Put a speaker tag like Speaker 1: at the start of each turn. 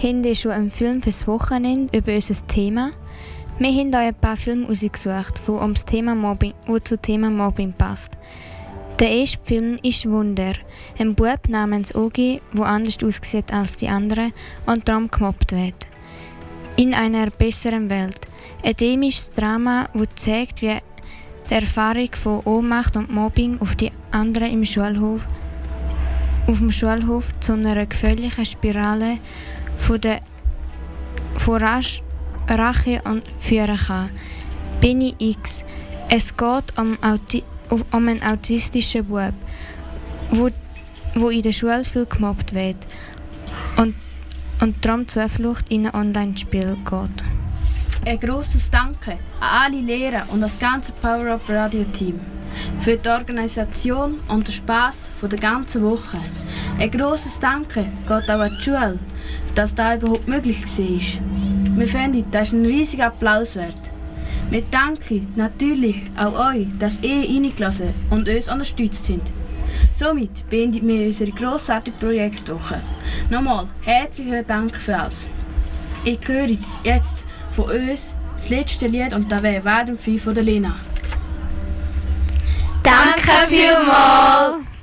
Speaker 1: habt ihr schon einen Film fürs Wochenende über unser Thema? Wir haben euch ein paar Filme ausgesucht, die zum Thema Mobbing passt. Der erste Film ist «Wunder». Ein Bub namens Ogi, der anders aussieht als die anderen und darum gemobbt wird. In einer besseren Welt. Ein dämisches Drama, das zeigt, wie die Erfahrung von Ohnmacht und Mobbing auf die anderen auf dem Schulhof zu einer gefährlichen Spirale von Rache und führen kann. Benny X. Es geht um einen autistischen Bub, wo in der Schule viel gemobbt wird und darum Zuflucht in ein Online-Spiel geht.
Speaker 2: Ein grosses Danke an alle Lehrer und das ganze Power-Up-Radio-Team für die Organisation und den Spass der ganzen Woche. Ein grosses Danke geht auch an die Schule, dass das überhaupt möglich war. Wir finden, das ist ein riesiger Applaus wert. Wir danken natürlich auch euch, dass ihr reingelassen und uns unterstützt habt. Somit beenden wir unsere grossartige Projektwoche. Nochmal herzlichen Dank für alles. Ihr hört jetzt von uns das letzte Lied und das wäre «Werden frei» von der Lena.
Speaker 1: Danke vielmals!